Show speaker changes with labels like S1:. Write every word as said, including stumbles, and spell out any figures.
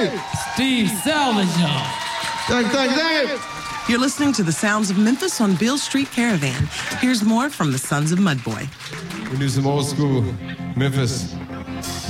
S1: Hey!
S2: Steve Salvageo.
S1: Thank you, thank you, thank you.
S3: You're listening to the sounds of Memphis on Beale Street Caravan. Here's more from the Sons of Mudboy.
S1: We do some old school Memphis